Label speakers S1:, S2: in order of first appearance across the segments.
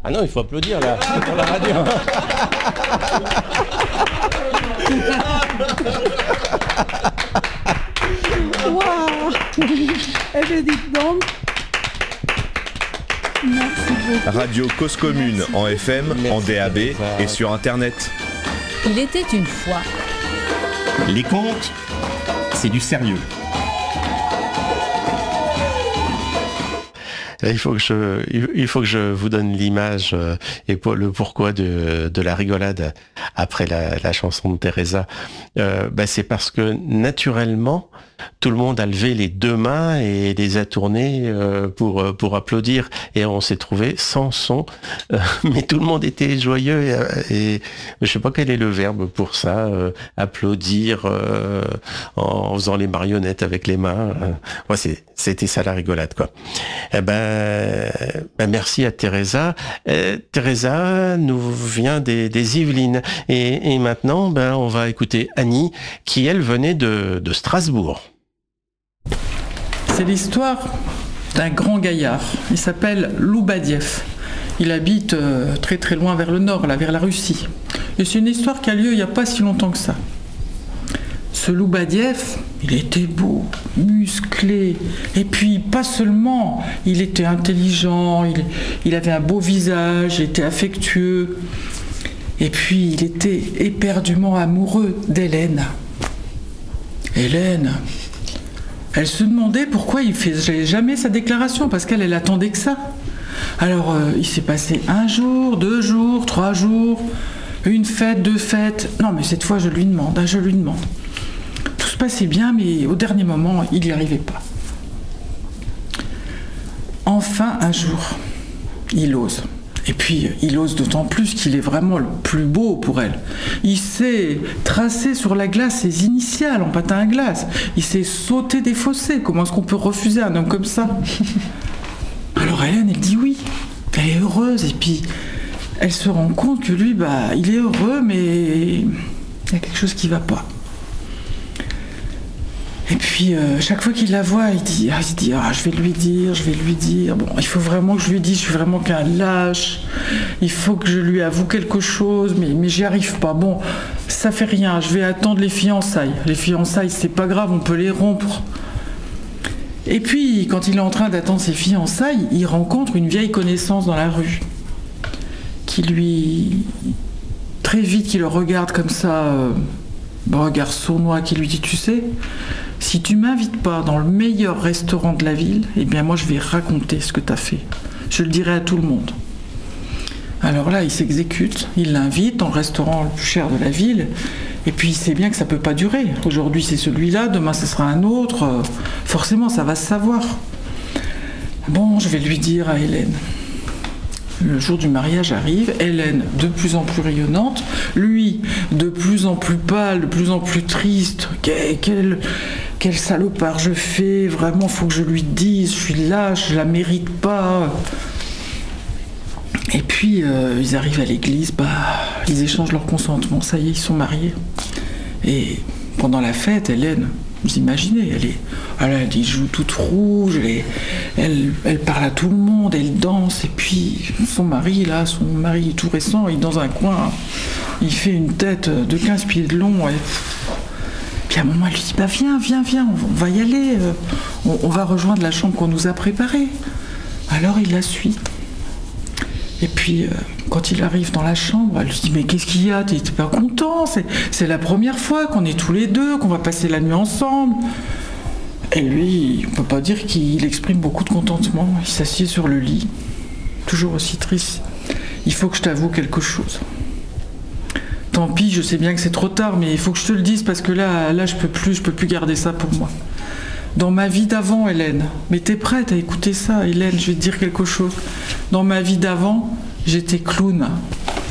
S1: Ah non, il faut applaudir là, pour la radio.
S2: Waouh. Eh bien, dites donc. Merci beaucoup.
S3: Radio Cause Commune en FM, en DAB et sur Internet.
S4: Il était une fois.
S5: Les contes, c'est du sérieux.
S1: Il faut que je vous donne l'image et le pourquoi de la rigolade après la chanson de Teresa. C'est parce que naturellement, tout le monde a levé les deux mains et les a tournées pour applaudir. Et on s'est trouvé sans son, mais tout le monde était joyeux. Et je sais pas quel est le verbe pour ça, applaudir en faisant les marionnettes avec les mains. C'était ça la rigolade, quoi. Merci à Teresa. Teresa nous vient des Yvelines. Et maintenant, on va écouter Annie, qui elle venait de Strasbourg.
S6: C'est l'histoire d'un grand gaillard. Il s'appelle Loubadiev. Il habite très très loin vers le nord, là, vers la Russie. Et c'est une histoire qui a lieu il n'y a pas si longtemps que ça. Ce Loubadiev, il était beau, musclé, et puis pas seulement, il était intelligent, il avait un beau visage, il était affectueux, et puis il était éperdument amoureux d'Hélène. Hélène, elle se demandait pourquoi il faisait jamais sa déclaration, parce qu'elle attendait que ça. Alors il s'est passé 1 jour, 2 jours, 3 jours, une fête, 2 fêtes. Non mais cette fois je lui demande. Tout se passait bien, mais au dernier moment, il n'y arrivait pas. Enfin, un jour, il ose. Et puis, il ose d'autant plus qu'il est vraiment le plus beau pour elle. Il sait tracer sur la glace ses initiales en patin à glace. Il sait sauter des fossés. Comment est-ce qu'on peut refuser un homme comme ça ? Alors Hélène, elle dit oui. Elle est heureuse. Et puis, elle se rend compte que lui, il est heureux, mais il y a quelque chose qui ne va pas. Et puis, chaque fois qu'il la voit, il dit, je vais lui dire. Bon, il faut vraiment que je lui dise, je suis vraiment qu'un lâche. Il faut que je lui avoue quelque chose, mais j'y arrive pas. Bon, ça fait rien, je vais attendre les fiançailles. Les fiançailles, c'est pas grave, on peut les rompre. Et puis, quand il est en train d'attendre ses fiançailles, il rencontre une vieille connaissance dans la rue, qui très vite, qui le regarde comme ça, regard sournois, qui lui dit, tu sais, si tu m'invites pas dans le meilleur restaurant de la ville, eh bien moi je vais raconter ce que tu as fait. Je le dirai à tout le monde. Alors là, il s'exécute, il l'invite dans le restaurant le plus cher de la ville, et puis il sait bien que ça peut pas durer. Aujourd'hui c'est celui-là, demain ce sera un autre, forcément ça va se savoir. Bon, je vais lui dire à Hélène. Le jour du mariage arrive, Hélène de plus en plus rayonnante, lui de plus en plus pâle, de plus en plus triste. Quel salopard je fais, vraiment faut que je lui dise, je suis lâche, je la mérite pas. Et puis ils arrivent à l'église, ils échangent leur consentement, ça y est, ils sont mariés. Et pendant la fête, Hélène, vous imaginez, elle a des joues toutes rouges, elle parle à tout le monde, elle danse, et puis son mari tout récent, il est dans un coin, il fait une tête de 15 pieds de long, et puis à un moment elle lui dit, viens, on va y aller, on va rejoindre la chambre qu'on nous a préparée. Alors il la suit. Et puis, quand il arrive dans la chambre, elle lui dit, mais qu'est-ce qu'il y a ? T'es pas content ? C'est la première fois qu'on est tous les deux, qu'on va passer la nuit ensemble. Et lui, on peut pas dire qu'il exprime beaucoup de contentement. Il s'assied sur le lit, toujours aussi triste. Il faut que je t'avoue quelque chose. Tant pis, je sais bien que c'est trop tard, mais il faut que je te le dise parce que là, je peux plus garder ça pour moi. Dans ma vie d'avant, Hélène, mais t'es prête à écouter ça, Hélène, je vais te dire quelque chose. Dans ma vie d'avant, j'étais clown.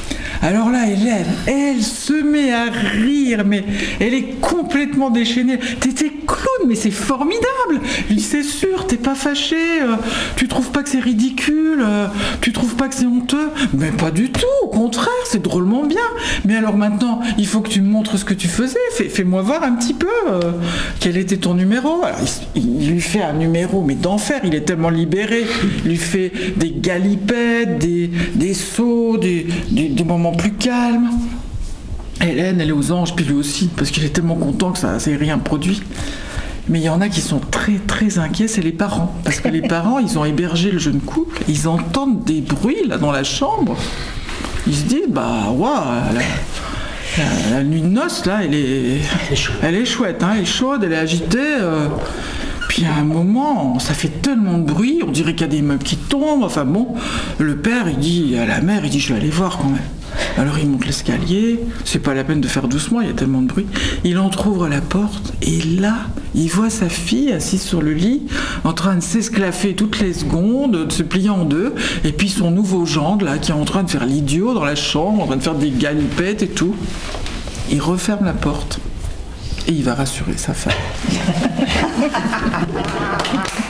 S6: Alors là, Hélène, elle se met à rire, mais elle est complètement déchaînée. T'étais clown, mais c'est formidable. Il dit, c'est sûr, t'es pas fâché, tu trouves pas que c'est ridicule, tu trouves pas que c'est honteux. Mais pas du tout, au contraire, c'est drôlement bien. Mais alors maintenant, il faut que tu me montres ce que tu faisais. Fais-moi voir un petit peu quel était ton numéro. Alors, il lui fait un numéro, mais d'enfer, il est tellement libéré. Il lui fait des galipettes, des sauts, des moments plus calmes. Hélène, elle est aux anges, puis lui aussi, parce qu'il est tellement content que ça s'est rien produit. Mais il y en a qui sont très très inquiets, c'est les parents. Parce que les parents, ils ont hébergé le jeune couple, ils entendent des bruits là dans la chambre. Ils se disent, bah waouh, la nuit de noces là, elle est chouette, hein, elle est chaude, elle est agitée. Puis à un moment, ça fait tellement de bruit, on dirait qu'il y a des meubles qui tombent. Enfin bon, le père, il dit à la mère, il dit, je vais aller voir quand même. Alors il monte l'escalier, c'est pas la peine de faire doucement, il y a tellement de bruit. Il entrouvre la porte et là, il voit sa fille assise sur le lit, en train de s'esclaffer toutes les secondes, de se plier en deux, et puis son nouveau gendre là, qui est en train de faire l'idiot dans la chambre, en train de faire des galipettes et tout. Il referme la porte et il va rassurer sa femme.